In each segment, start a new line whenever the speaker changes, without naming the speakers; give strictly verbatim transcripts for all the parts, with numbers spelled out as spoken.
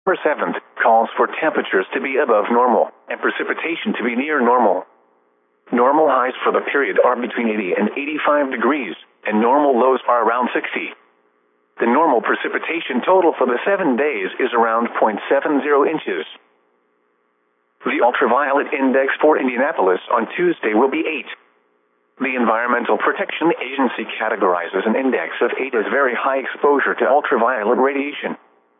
September seventh calls for temperatures to be above normal and precipitation to be near normal. Normal highs for the period are between eighty and eighty-five degrees, and normal lows are around sixty. The normal precipitation total for the seven days is around zero point seven zero inches. The ultraviolet index for Indianapolis on Tuesday will be eight. The Environmental Protection Agency categorizes an index of eight as very high exposure to ultraviolet radiation.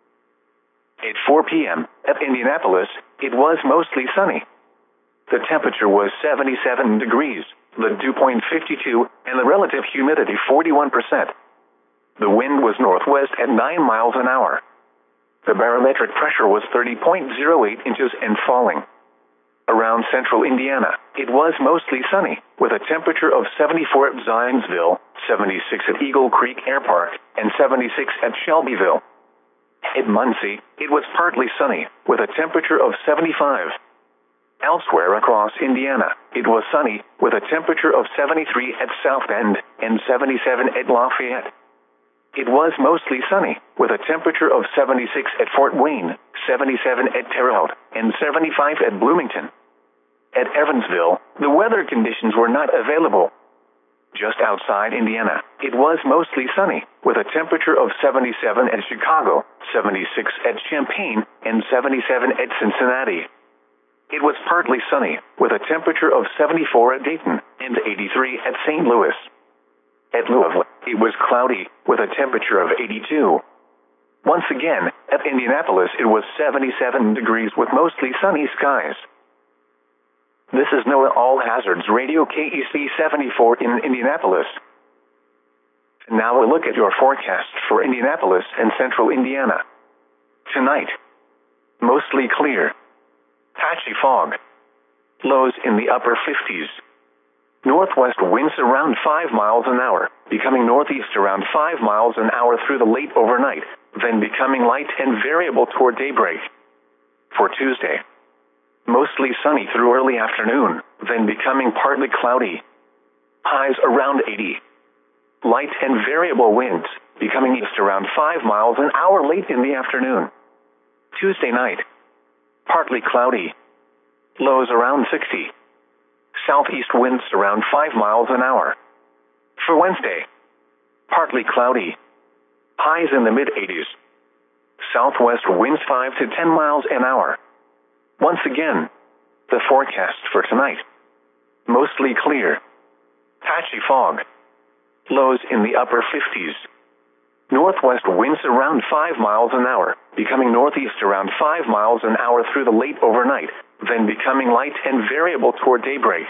At four p m at Indianapolis, it was mostly sunny. The temperature was seventy-seven degrees, the dew point fifty-two, and the relative humidity forty-one percent. The wind was northwest at nine miles an hour. The barometric pressure was thirty point zero eight inches and falling. Around central Indiana, it was mostly sunny, with a temperature of seventy-four at Zionsville, seventy-six at Eagle Creek Air Park, and seventy-six at Shelbyville. At Muncie, it was partly sunny, with a temperature of seventy-five. Elsewhere across Indiana, it was sunny, with a temperature of seventy-three at South Bend and seventy-seven at Lafayette. It was mostly sunny, with a temperature of seventy-six at Fort Wayne, seventy-seven at Terre Haute, and seventy-five at Bloomington. At Evansville, the weather conditions were not available. Just outside Indiana, it was mostly sunny, with a temperature of seventy-seven at Chicago, seventy-six at Champaign, and seventy-seven at Cincinnati. It was partly sunny, with a temperature of seventy-four at Dayton, and eighty-three at Saint Louis. At Louisville, it was cloudy, with a temperature of eighty-two. Once again, at Indianapolis, it was seventy-seven degrees with mostly sunny skies. This is NOAA All Hazards Radio K E C seventy-four in Indianapolis. Now a look at your forecast for Indianapolis and central Indiana. Tonight, mostly clear. Patchy fog. Lows in the upper fifties. Northwest winds around five miles an hour, becoming northeast around five miles an hour through the late overnight, then becoming light and variable toward daybreak. For Tuesday, mostly sunny through early afternoon, then becoming partly cloudy. Highs around eighty. Light and variable winds, becoming east around five miles an hour late in the afternoon. Tuesday night, partly cloudy. Lows around sixty. Southeast winds around five miles an hour. For Wednesday, partly cloudy. Highs in the mid-eighties. Southwest winds five to ten miles an hour. Once again, the forecast for tonight. Mostly clear. Patchy fog. Lows in the upper fifties. Northwest winds around five miles an hour, becoming northeast around five miles an hour through the late overnight, then becoming light and variable toward daybreak.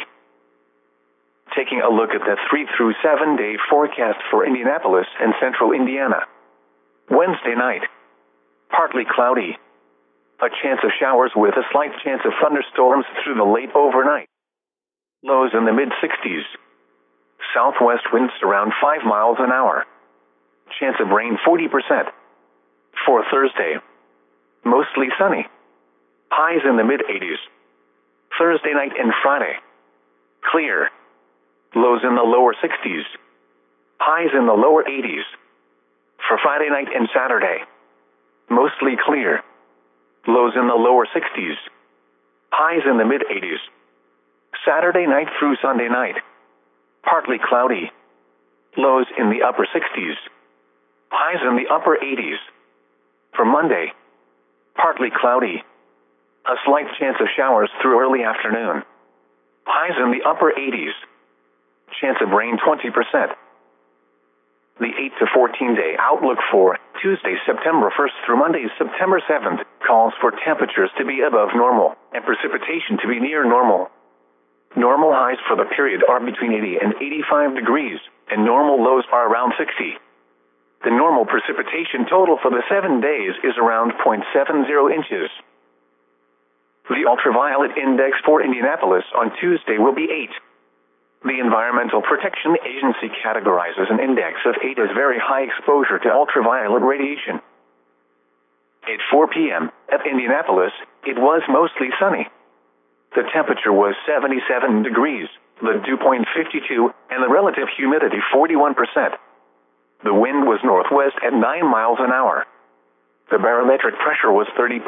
Taking a look at the three through seven day forecast for Indianapolis and central Indiana. Wednesday night, partly cloudy. A chance of showers with a slight chance of thunderstorms through the late overnight. Lows in the mid-sixties. Southwest winds around five miles an hour. Chance of rain forty percent. For Thursday, mostly sunny. Highs in the mid-eighties. Thursday night and Friday, clear. Lows in the lower sixties. Highs in the lower eighties. For Friday night and Saturday, mostly clear. Lows in the lower sixties. Highs in the mid-eighties. Saturday night through Sunday night, partly cloudy. Lows in the upper sixties. Highs in the upper eighties. For Monday, partly cloudy. A slight chance of showers through early afternoon. Highs in the upper eighties. Chance of rain twenty percent. The eight to fourteen day outlook for Tuesday, September first through Monday, September seventh, calls for temperatures to be above normal and precipitation to be near normal. Normal highs for the period are between eighty and eighty-five degrees, and normal lows are around sixty. The normal precipitation total for the seven days is around zero point seven zero inches. The ultraviolet index for Indianapolis on Tuesday will be eight. The Environmental Protection Agency categorizes an index of eight as very high exposure to ultraviolet radiation. At four p m at Indianapolis, it was mostly sunny. The temperature was seventy-seven degrees, the dew point fifty-two, and the relative humidity forty-one percent. The wind was northwest at nine miles an hour. The barometric pressure was thirty